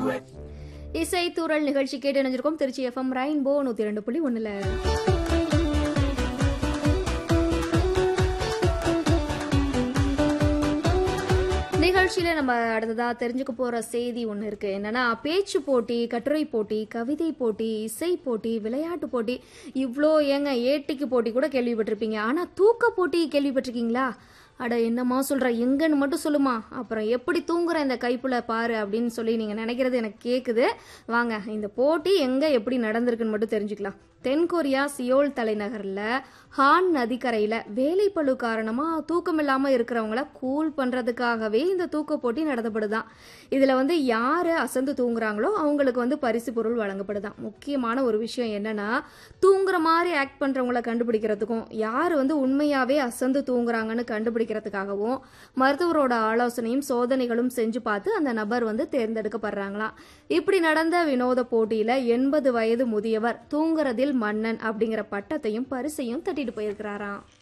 இசை தூரல் நிகழ்ச்சி கேட்டு நினைஞ்சிருக்கோம் திருச்சி எஃப்எம் ரெயின்போ 102.1. நிகழ்ச்சியில நம்ம அடுத்ததா தெரிஞ்சுக்க போற செய்தி ஒண்ணு இருக்கு. என்னன்னா, பேச்சு போட்டி, கட்டுரை போட்டி, கவிதை போட்டி, இசை போட்டி, விளையாட்டு போட்டி, இவ்வளோ ஏங்க ஏட்டிக்கு போட்டி கூட கேள்விப்பட்டிருப்பீங்க. ஆனா தூக்க போட்டி கேள்விப்பட்டிருக்கீங்களா? அட என்னம்மா சொல்ற, எங்கன்னு மட்டும் சொல்லுமா, அப்புறம் எப்படி தூங்குற இந்த கைப்புல பாரு அப்படின்னு சொல்லி நீங்க நினைக்கிறது எனக்கு கேக்குது. வாங்க இந்த போட்டி எங்க எப்படி நடந்திருக்குன்னு மட்டும் தெரிஞ்சுக்கலாம். தென்கொரியா சியோல் தலைநகர்ல ஹான் நதிக்கரையில வேலைப்பளு காரணமா தூக்கமில்லாம இருக்கிறவங்கள கூல் பண்றதுக்காகவே இந்த தூக்க போட்டி நடத்தப்படுதான். இதுல யாரு அசந்து தூங்குறாங்களோ அவங்களுக்கு பரிசு பொருள் வழங்கப்படுதான். முக்கியமான ஒரு விஷயம் என்னன்னா, தூங்குற மாதிரி ஆக்ட் பண்றவங்களை கண்டுபிடிக்கிறதுக்கும் யாரு உண்மையாவே அசந்து தூங்குறாங்கன்னு கண்டுபிடிக்கிறதுக்காகவும் மருத்துவரோட ஆலோசனையும் சோதனைகளும் செஞ்சு பார்த்து அந்த நபர் தேர்ந்தெடுக்கப்படுறாங்களாம். இப்படி நடந்த வினோத போட்டியில 80 வயது முதியவர் தூங்குறதில் மன்னன் அப்படிங்கிற பட்டத்தையும் பரிசையும் தட்டிட்டு போயிருக்கிறாராம்.